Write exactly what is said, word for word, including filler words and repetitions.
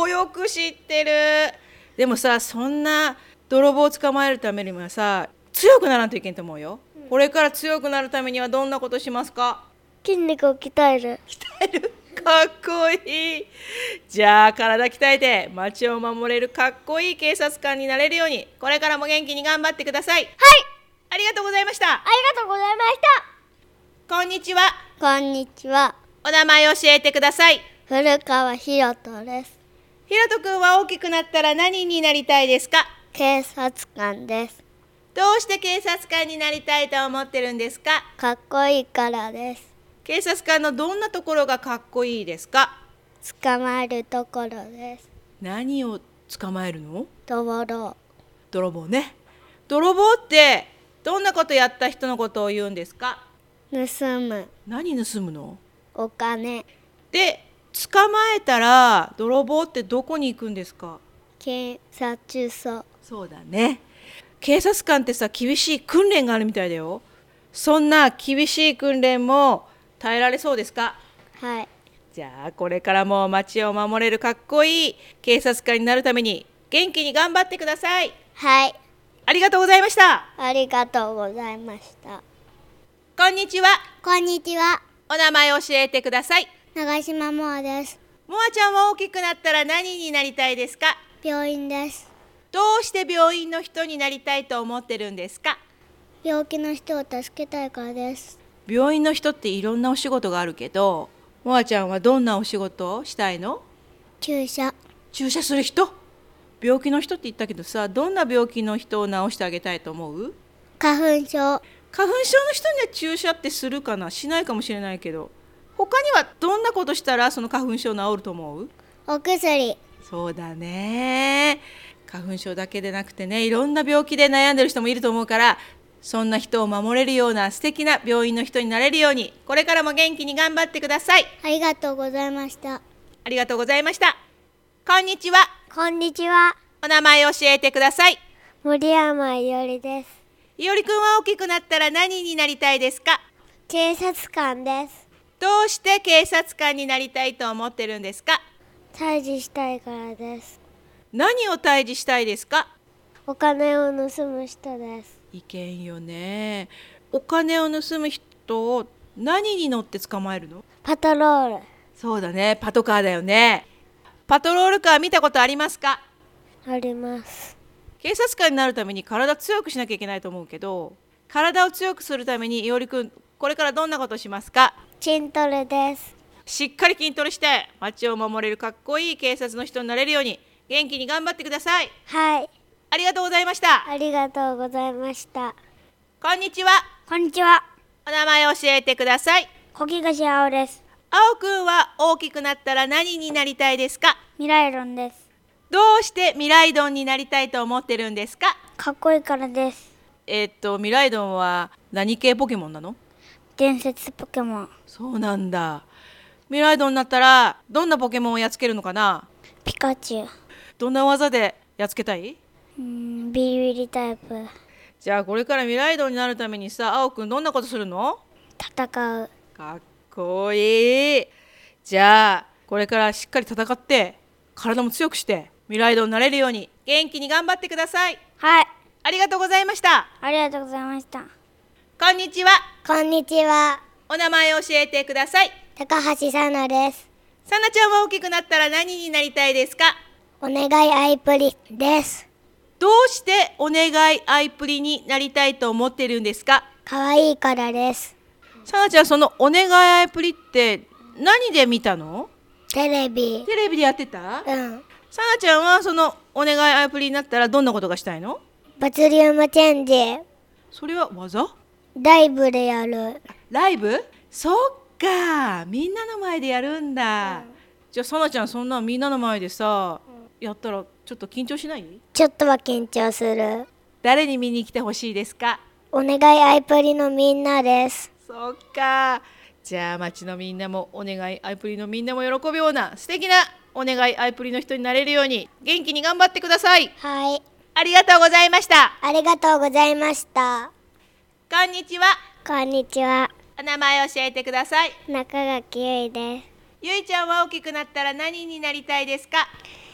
おー、よく知ってる。でもさ、そんな泥棒を捕まえるためにはさ、強くならんといけんと思うよ、うん、これから強くなるためにはどんなことしますか？ 筋肉を鍛える。 鍛える。かっこいい。じゃあ体鍛えて街を守れるかっこいい警察官になれるように、これからも元気に頑張ってください。 はい、 ありがとうございました。 ありがとうございました。 こんにちは。 こんにちは。 お名前を教えてください。 古川ひろとです。 ひろとくんは大きくなったら何になりたいですか？ 警察官です。 どうして警察官になりたいと思ってるんですか？ かっこいいからです。 警察官のどんなところがかっこいいですか？ 捕まえるところです。 何を捕まえるの？ 泥棒。 泥棒ね。泥棒ってどんなことやった人のことを言うんですか？ 盗む。 何盗むの？ お金。 で、捕まえたら泥棒ってどこに行くんですか？ 警察署。 そうだね。警察官ってさ、厳しい訓練があるみたいだよ。そんな厳しい訓練も耐えられそうですか？ はい。 じゃあこれからも街を守れるかっこいい警察官になるために元気に頑張ってください。 はい。 ありがとうございました。 ありがとうございました。 こんにちは。 こんにちは。 お名前を教えてください。 長島もあです。 もあちゃんは大きくなったら何になりたいですか？ 病院です。 どうして病院の人になりたいと思ってるんですか？ 病気の人を助けたいからです。 病院の人っていろんなお仕事があるけど、もあちゃんはどんなお仕事をしたいの？ 注射。 注射する人？病気の人って言ったけどさ、どんな病気の人を治してあげたいと思う？ 花粉症。 花粉症の人には注射ってするかな？しないかもしれないけど、他にはどんなことしたらその花粉症治ると思う？ お薬。 そうだね。花粉症だけでなくてね、いろんな病気で悩んでる人もいると思うから、そんな人を守れるような素敵な病院の人になれるように、これからも元気に頑張ってください。 ありがとうございました。 ありがとうございました。こんにちは。 こんにちは。 お名前を教えてください。 森山いおりです。 いおりくんは大きくなったら何になりたいですか？ 警察官です。 どうして警察官になりたいと思ってるんですか？ 退治したいからです。 何を退治したいですか？ お金を盗む人です。 いけんよね。お金を盗む人を何に乗って捕まえるの？ パトロール。 そうだね、パトカーだよね。パトロールカー見たことありますか？ あります。 警察官になるために体強くしなきゃいけないと思うけど、体を強くするためにいおりくん、これからどんなことしますか？ 筋トレです。 しっかり筋トレして街を守れるかっこいい警察の人になれるように元気に頑張ってください。 はい。 ありがとうございました。 ありがとうございました。 こんにちは。 こんにちは。 お名前を教えてください。 小木頭青です。 青くんは大きくなったら何になりたいですか？ 未来論です。 どうして未来ドンになりたいと思ってるんですか？ かっこいいからです。 えー、っと未来ドンは何系ポケモンなの？ 伝説ポケモン。 そうなんだ。未来ドンになったらどんなポケモンをやっつけるのかな？ ピカチュウ。 どんな技でやっつけたい？ うーん、ビリビリタイプ。 じゃあこれから未来ドンになるためにさ、青くんどんなことするの？ 戦う。 かっこいい。じゃあこれからしっかり戦って体も強くして未来ドンになれるように元気に頑張ってください。 はい。 ありがとうございました。 ありがとうございました。 こんにちは。 こんにちは。 お名前を教えてください。 高橋さなです。 さなちゃんは大きくなったら何になりたいですか？ お願いアイプリです。 どうしてお願いアイプリになりたいと思ってるんですか？ かわいいからです。 さなちゃん、そのお願いアイプリって何で見たの？ テレビ。 テレビでやってた？ うん。 さなちゃんはそのお願いアイプリになったらどんなことがしたいの？ バツリウムチェンジ。 それは技？ ライブでやる。 ライブ？そっか、みんなの前でやるんだ、うん、じゃあさなちゃん、そんなみんなの前でさ、うん、やったらちょっと緊張しない？ ちょっとは緊張する。 誰に見に来てほしいですか？ お願いアイプリのみんなです。 そっか、じゃあ町のみんなもお願いアイプリのみんなも喜ぶような素敵なお願いアイプリの人になれるように元気に頑張ってください。 はい。 ありがとうございました。 ありがとうございました。 こんにちは。 こんにちは。 お名前を教えてください。 中垣ゆいです。 ゆいちゃんは大きくなったら何になりたいですか？